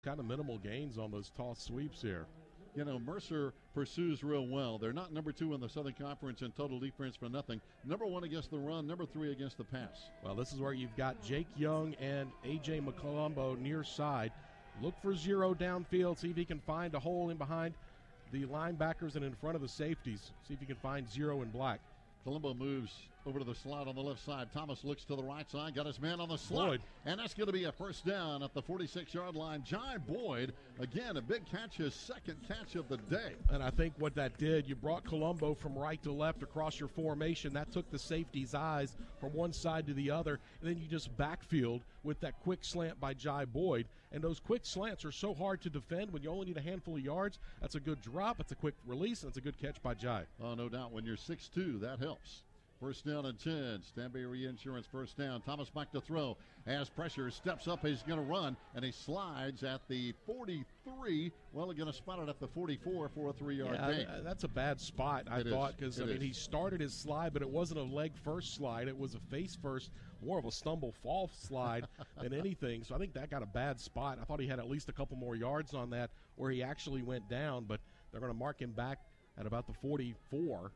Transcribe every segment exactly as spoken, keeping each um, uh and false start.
Kind of minimal gains on those toss sweeps here. You know, Mercer pursues real well. They're not number two in the Southern Conference in total defense for nothing. Number one against the run, number three against the pass. Well, this is where you've got Jake Young and A J McColumbo near side. Look for zero downfield. See if he can find a hole in behind the linebackers and in front of the safeties. See if you can find zero in black. Colombo moves over to the slot on the left side. Thomas looks to the right side, got his man on the slot. Boyd. And that's going to be a first down at the forty-six-yard line. Jai Boyd, again, a big catch, his second catch of the day. And I think what that did, you brought Colombo from right to left across your formation. That took the safety's eyes from one side to the other. And then you just backfield with that quick slant by Jai Boyd. And those quick slants are so hard to defend when you only need a handful of yards. That's a good drop. It's a quick release. And it's a good catch by Jai. Oh, no doubt. When you're six two, that helps. First down and ten. Stanbury Reinsurance first down. Thomas back to throw. As pressure steps up, he's going to run, and he slides at the forty-three. Well, they're going to spot it at the forty-four for a three-yard yeah, gain. That's a bad spot, I it thought, because I mean is. he started his slide, but it wasn't a leg first slide. It was a face first, more of a stumble fall slide than anything. So I think that got a bad spot. I thought he had at least a couple more yards on that where he actually went down, but they're going to mark him back at about the forty-four.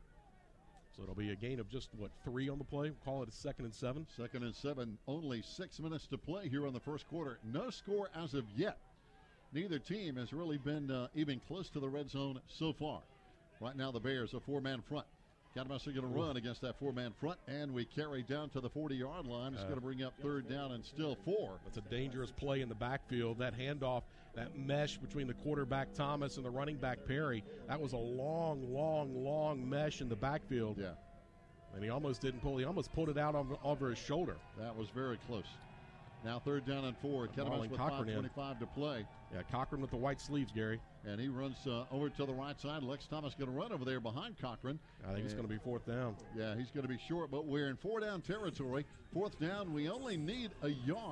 So it'll be a gain of just, what, three on the play? We'll call it a second and seven. Second and seven. Only six minutes to play here in the first quarter. No score as of yet. Neither team has really been uh, even close to the red zone so far. Right now the Bears, a four-man front. Catamounts are going to run against that four-man front, and we carry down to the forty-yard line. It's uh, going to bring up third down and still four. That's a dangerous play in the backfield. That handoff, that mesh between the quarterback Thomas and the running back Perry, that was a long, long, long mesh in the backfield. Yeah. And he almost didn't pull. He almost pulled it out over, over his shoulder. That was very close. Now third down and four. Catamounts with five twenty-five to play. Yeah, Cochran with the white sleeves, Gary. And he runs uh, over to the right side. Lex Thomas going to run over there behind Cochran. I think and, it's going to be fourth down. Yeah, he's going to be short, but we're in four down territory. Fourth down, we only need a yard.